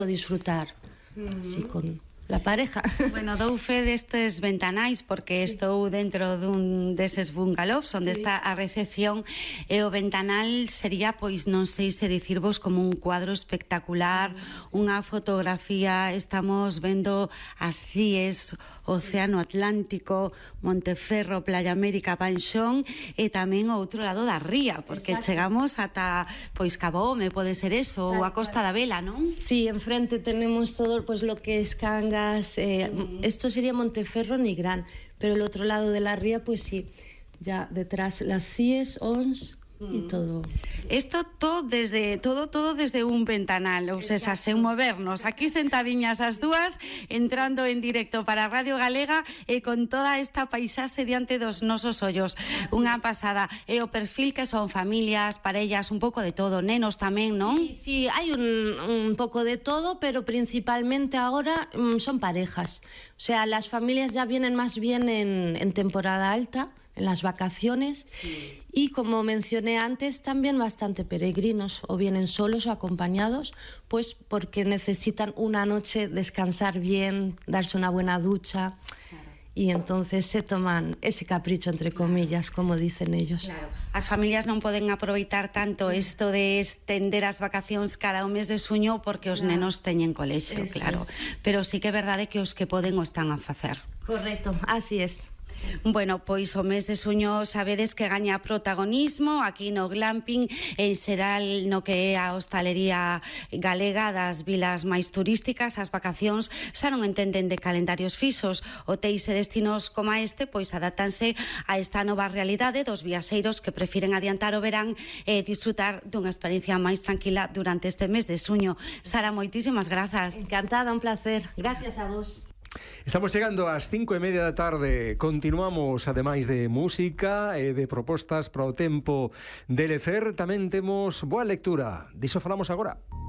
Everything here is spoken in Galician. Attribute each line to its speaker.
Speaker 1: disfrutar así con la pareja.
Speaker 2: Bueno, dou fe destes ventanais porque estou dentro dun deses bungalows onde está a recepción e o ventanal sería, pois non sei se dicirvos, como un cuadro espectacular, unha fotografía. Estamos vendo as CIES, Océano Atlántico, Monteferro, Playa América, Panxón e tamén o outro lado da ría, porque chegamos ata pois Cabome, pode ser eso, ou a Costa da Vela, non?
Speaker 1: Sí, enfrente tenemos todo, pues lo que es Cangas, esto sería Monteferro, Nigrán, pero el otro lado de la ría, pues sí, ya detrás las CIES, ONS y todo.
Speaker 2: Esto todo desde un ventanal, ou seja, sen movernos, aquí sentadiñas as dúas, entrando en directo para Radio Galega e con toda esta paisaxe diante dos nosos ollos. Unha pasada. E o perfil que son familias, parellas, un pouco de todo, nenos tamén, non?
Speaker 1: Sí, hay un poco de todo, pero principalmente ahora son parejas. O sea, las familias ya vienen más bien en temporada alta, en las vacaciones, y como mencioné antes, también bastante peregrinos, o vienen solos o acompañados, pues porque necesitan una noche descansar bien, darse una buena ducha, y entonces se toman ese capricho, entre comillas, como dicen ellos.
Speaker 2: Claro. As familias non poden aproveitar tanto isto de estender as vacacións cara ao mes de xuño porque os nenos teñen colexio, claro. Pero sí que é verdade que os que poden o están a facer.
Speaker 1: Correcto, así es.
Speaker 2: Bueno, pois o mes de xuño sabedes que gaña protagonismo aquí no glamping, en xeral no que é a hostalería galega das vilas máis turísticas. As vacacións xa non entenden de calendarios fixos. Hotéis e destinos como este pois adáptanse a esta nova realidade dos viaxeiros que prefiren adiantar o verán e disfrutar dunha experiencia máis tranquila durante este mes de xuño. Sara, moitísimas grazas.
Speaker 1: Encantada, un placer. Gracias a vos.
Speaker 3: Estamos chegando ás 5:30 da tarde. Continuamos, ademais de música e de propostas para o tempo de lecer, tamén temos boa lectura. Diso falamos agora.